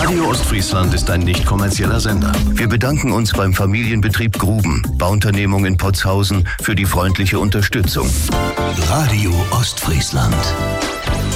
Radio Ostfriesland ist ein nicht kommerzieller Sender. Wir bedanken uns beim Familienbetrieb Gruben, Bauunternehmung in Potshausen, für die freundliche Unterstützung. Radio Ostfriesland.